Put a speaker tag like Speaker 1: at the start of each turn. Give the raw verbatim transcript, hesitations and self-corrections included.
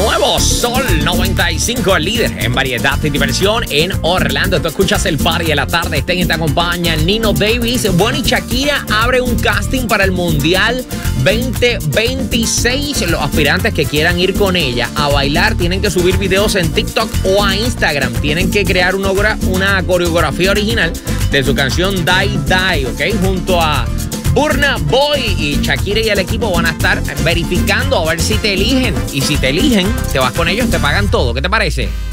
Speaker 1: nuevo Sol noventa y cinco, el líder en variedad y diversión en Orlando. Tú escuchas el party de la tarde. Este en te acompaña Nino Davis. Bueno, y Shakira abre un casting para el Mundial veinte veintiséis. Los aspirantes que quieran ir con ella a bailar tienen que subir videos en TikTok o a Instagram. Tienen que crear una, una coreografía original de su canción Die Die, ¿ok? Junto a Burna Boy, y Shakira y el equipo van a estar verificando a ver si te eligen. Y si te eligen, te vas con ellos, te pagan todo. ¿Qué te parece?